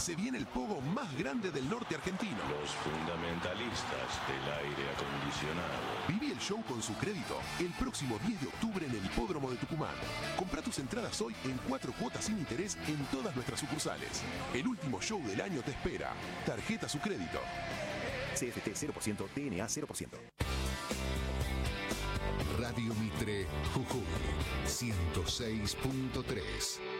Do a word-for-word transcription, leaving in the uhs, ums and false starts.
Se viene el pogo más grande del norte argentino. Los fundamentalistas del aire acondicionado. Viví el show con su crédito el próximo diez de octubre en el Hipódromo de Tucumán. Comprá tus entradas hoy en cuatro cuotas sin interés en todas nuestras sucursales. El último show del año te espera. Tarjeta su crédito. C F T cero por ciento, T N A cero por ciento. Radio Mitre, Jujuy, ciento seis punto tres.